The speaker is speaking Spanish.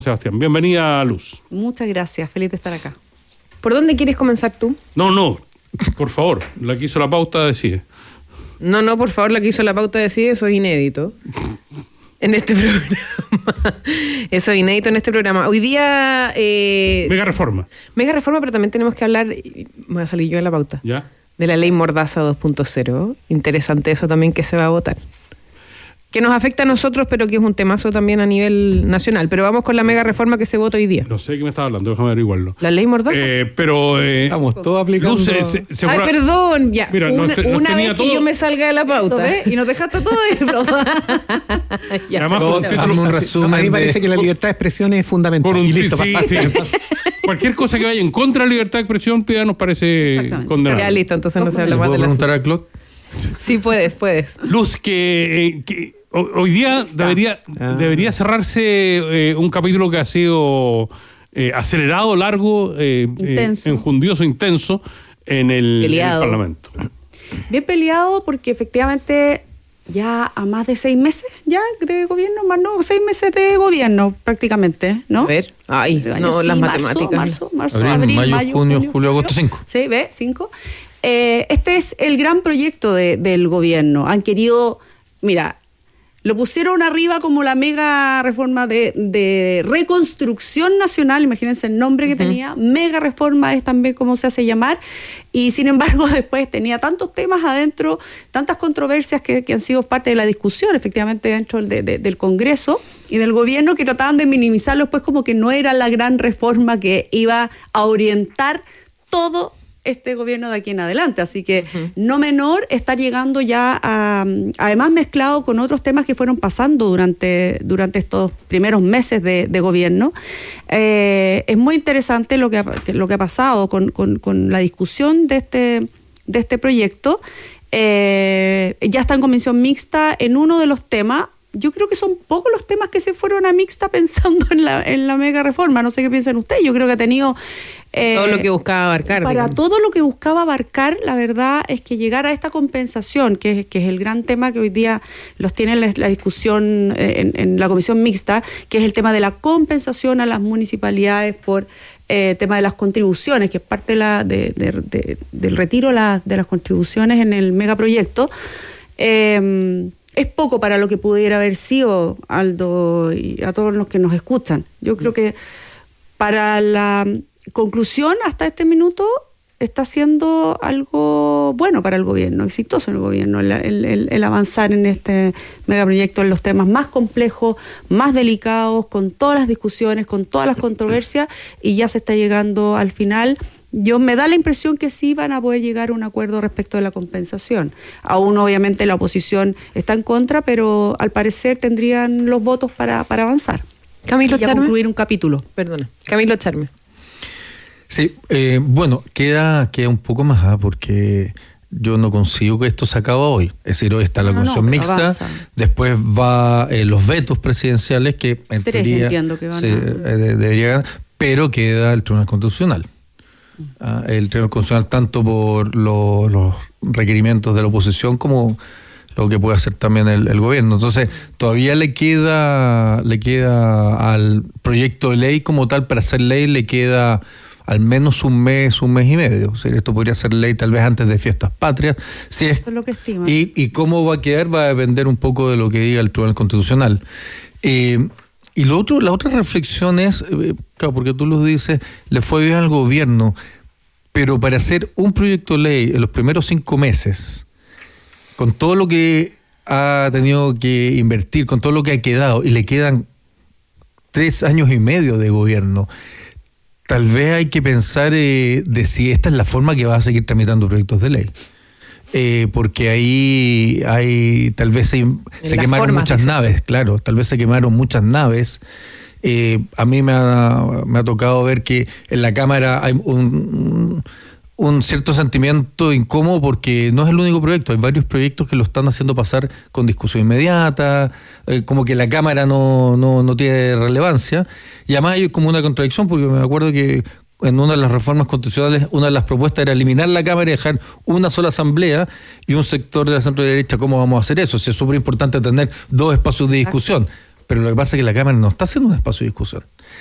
Sebastián, bienvenida, Luz. Muchas gracias, feliz de estar acá. ¿Por dónde quieres comenzar tú? No, por favor, la que hizo la pauta decide. No, por favor, la que hizo la pauta decide, eso es inédito en este programa. Eso es inédito en este programa. Hoy día... Mega reforma, pero también tenemos que hablar, voy a salir yo de la pauta, ¿ya? De la ley Mordaza 2.0. Interesante eso también que se va a votar. Que nos afecta a nosotros, pero que es un temazo también a nivel nacional. Pero vamos con la mega reforma que se vota hoy día. No sé de qué me estaba hablando, déjame averiguarlo. ¿La ley Mordaza? Estamos todos aplicando. Luz, Ay, perdón, ya. Mira, una vez que yo me salga de la pauta. Y nos dejaste todo ahí. Además, un resumen. A mí me parece que la libertad de expresión es fundamental. Y listo, sí. Cualquier cosa que vaya en contra de la libertad de expresión, ya nos parece condenable. Ya, listo, entonces no se habla más de la... ¿Puedo preguntar a Claude? Sí, puedes. Luz, que hoy día debería cerrarse un capítulo que ha sido acelerado, largo, enjundioso, intenso en el Parlamento. Bien peleado porque efectivamente ya a más de 6 meses ya de gobierno, más no, 6 meses de gobierno prácticamente, ¿no? A ver, las matemáticas. Marzo, abril, mayo, junio, julio, agosto, 5. Sí, ¿ves? 5. Este es el gran proyecto del gobierno. Han querido, mira, lo pusieron arriba como la mega reforma de reconstrucción nacional, imagínense el nombre que tenía, mega reforma es también como se hace llamar, y sin embargo después tenía tantos temas adentro, tantas controversias que han sido parte de la discusión efectivamente dentro del Congreso y del gobierno, que trataban de minimizarlo pues como que no era la gran reforma que iba a orientar todo este gobierno de aquí en adelante, así que no menor estar llegando ya además mezclado con otros temas que fueron pasando durante estos primeros meses de gobierno. Es muy interesante lo que ha pasado con la discusión de este proyecto. Ya está en comisión mixta en uno de los temas. Yo creo que son pocos los temas que se fueron a mixta pensando en la mega reforma. No sé qué piensan ustedes. Yo creo que ha tenido... todo lo que buscaba abarcar. Para todo lo que buscaba abarcar, la verdad es que llegar a esta compensación, que es el gran tema que hoy día los tiene la discusión en la comisión mixta, que es el tema de la compensación a las municipalidades por tema de las contribuciones, que es parte del retiro de las contribuciones en el megaproyecto. Es poco para lo que pudiera haber sido, Aldo, y a todos los que nos escuchan. Yo creo que para la conclusión, hasta este minuto, está siendo algo bueno para el gobierno, exitoso en el gobierno, el avanzar en este megaproyecto, en los temas más complejos, más delicados, con todas las discusiones, con todas las controversias, y ya se está llegando al final. Me da la impresión que sí van a poder llegar a un acuerdo respecto de la compensación. Aún obviamente la oposición está en contra, pero al parecer tendrían los votos para avanzar. Camilo Charme. Concluir un capítulo. Perdona, Camilo Charme. Sí, bueno, queda un poco más, porque yo no consigo que esto se acabe hoy. Es decir, hoy está la comisión mixta, avanza. Después va los vetos presidenciales que en teoría debería ganar, pero queda el Tribunal Constitucional. El Tribunal Constitucional, tanto por los requerimientos de la oposición como lo que puede hacer también el gobierno. Entonces, todavía le queda al proyecto de ley como tal, para hacer ley, le queda al menos un mes y medio. O sea, esto podría ser ley tal vez antes de fiestas patrias. Si es, eso es lo que estima. Y cómo va a quedar va a depender un poco de lo que diga el Tribunal Constitucional. Y la otra reflexión es, claro, porque tú lo dices, le fue bien al gobierno, pero para hacer un proyecto de ley en los primeros 5 meses, con todo lo que ha tenido que invertir, con todo lo que ha quedado, y le quedan 3 años y medio de gobierno, tal vez hay que pensar de si esta es la forma que va a seguir tramitando proyectos de ley. Porque ahí tal vez se quemaron muchas naves, claro, tal vez se quemaron muchas naves. A mí me ha tocado ver que en la Cámara hay un cierto sentimiento incómodo, porque no es el único proyecto, hay varios proyectos que lo están haciendo pasar con discusión inmediata, como que la Cámara no tiene relevancia, y además hay como una contradicción, porque me acuerdo que en una de las reformas constitucionales, una de las propuestas era eliminar la Cámara y dejar una sola asamblea, y un sector de la centro derecha, ¿cómo vamos a hacer eso? Si es súper importante tener 2 espacios de discusión. Pero lo que pasa es que la Cámara no está haciendo un espacio de discusión.